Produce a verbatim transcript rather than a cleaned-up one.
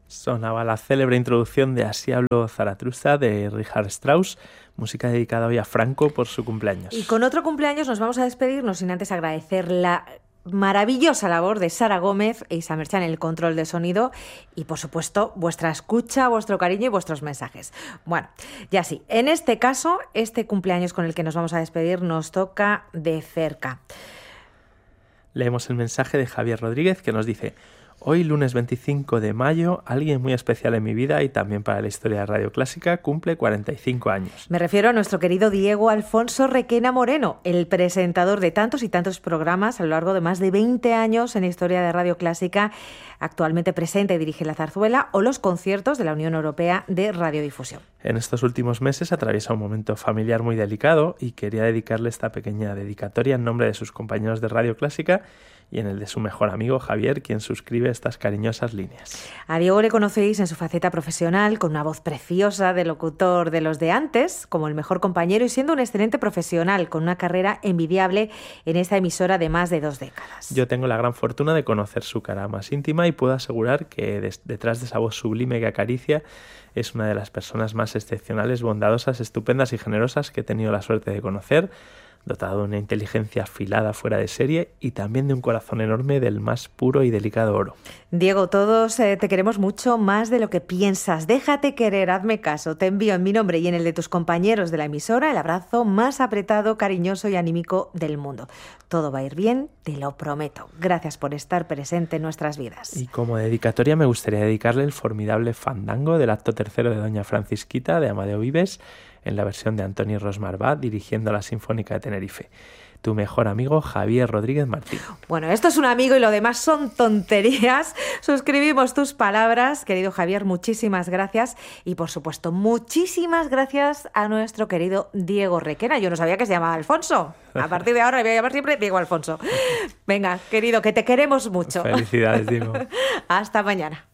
Sonaba la célebre introducción de Así habló Zaratustra de Richard Strauss, música dedicada hoy a Franco por su cumpleaños. Y con otro cumpleaños nos vamos a despedirnos sin antes agradecer la maravillosa labor de Sara Gómez e Isa Merchán en el control de sonido y, por supuesto, vuestra escucha, vuestro cariño y vuestros mensajes. Bueno, ya sí, en este caso, este cumpleaños con el que nos vamos a despedir nos toca de cerca. Leemos el mensaje de Javier Rodríguez que nos dice: hoy, lunes veinticinco de mayo, alguien muy especial en mi vida y también para la historia de Radio Clásica cumple cuarenta y cinco años. Me refiero a nuestro querido Diego Alfonso Requena Moreno, el presentador de tantos y tantos programas a lo largo de más de veinte años en la historia de Radio Clásica. Actualmente presenta y dirige La Zarzuela o los conciertos de la Unión Europea de Radiodifusión. En estos últimos meses atraviesa un momento familiar muy delicado y quería dedicarle esta pequeña dedicatoria en nombre de sus compañeros de Radio Clásica y en el de su mejor amigo Javier, quien suscribe estas cariñosas líneas. A Diego le conocéis en su faceta profesional, con una voz preciosa de locutor de los de antes, como el mejor compañero y siendo un excelente profesional, con una carrera envidiable en esta emisora de más de dos décadas. Yo tengo la gran fortuna de conocer su cara más íntima y puedo asegurar que des- detrás de esa voz sublime que acaricia es una de las personas más excepcionales, bondadosas, estupendas y generosas que he tenido la suerte de conocer, dotado de una inteligencia afilada fuera de serie y también de un corazón enorme del más puro y delicado oro. Diego, todos eh, te queremos mucho más de lo que piensas. Déjate querer, hazme caso. Te envío en mi nombre y en el de tus compañeros de la emisora el abrazo más apretado, cariñoso y anímico del mundo. Todo va a ir bien, te lo prometo. Gracias por estar presente en nuestras vidas. Y como dedicatoria me gustaría dedicarle el formidable fandango del acto tercero de Doña Francisquita de Amadeo Vives, en la versión de Antoni Rosmarbá dirigiendo la Sinfónica de Tenerife. Tu mejor amigo Javier Rodríguez Martín. Bueno, esto es un amigo y lo demás son tonterías. Suscribimos tus palabras, querido Javier, muchísimas gracias. Y por supuesto, muchísimas gracias a nuestro querido Diego Requena. Yo no sabía que se llamaba Alfonso. A partir de ahora le voy a llamar siempre Diego Alfonso. Venga, querido, que te queremos mucho. Felicidades, Diego. Hasta mañana.